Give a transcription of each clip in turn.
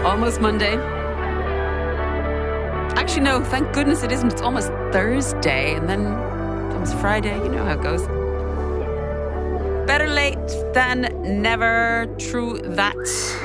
Almost Monday. Actually, no, thank goodness it isn't. It's almost Thursday, and then comes Friday. You know how it goes. Better late than never. True that.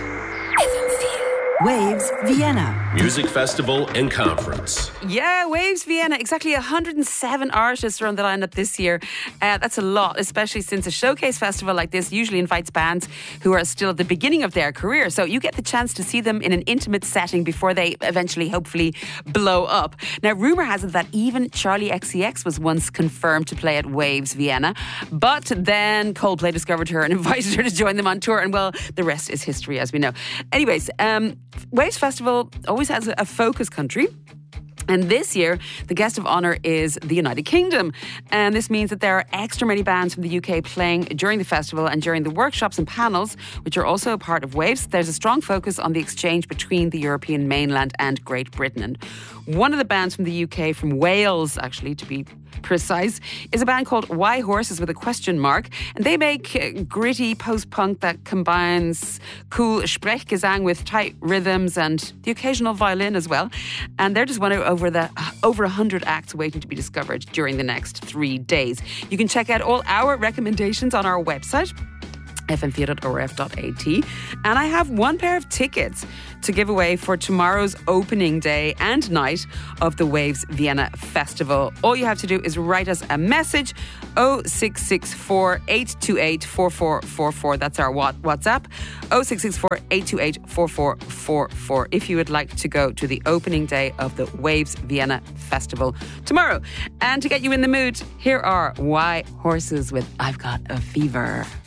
Waves Vienna. Music Festival and Conference. Yeah, Waves Vienna. Exactly 107 artists are on the lineup this year. That's a lot, especially since a showcase festival like this usually invites bands who are still at the beginning of their career. So you get the chance to see them in an intimate setting before they eventually, hopefully, blow up. Now, rumour has it that even Charlie XCX was once confirmed to play at Waves Vienna. But then Coldplay discovered her and invited her to join them on tour. And well, the rest is history, as we know. Anyways, Waves Festival always has a focus country. And this year, the guest of honour is the United Kingdom. And this means that there are extra many bands from the UK playing during the festival and during the workshops and panels, which are also a part of Waves. There's a strong focus on the exchange between the European mainland and Great Britain. And one of the bands from the UK, from Wales, actually, to be precise, is a band called Why Horses with a question mark. And they make gritty post-punk that combines cool Sprechgesang with tight rhythms and the occasional violin as well. And they're just one of over 100 acts waiting to be discovered during the next 3 days. You can check out all our recommendations on our website, fm4.orf.at. And I have one pair of tickets to give away for tomorrow's opening day and night of the Waves Vienna Festival. All you have to do is write us a message, 0664 828 4444. That's our WhatsApp, 0664 828 4444, if you would like to go to the opening day of the Waves Vienna Festival tomorrow. And to get you in the mood, here are Why Horses with I've Got a Fever.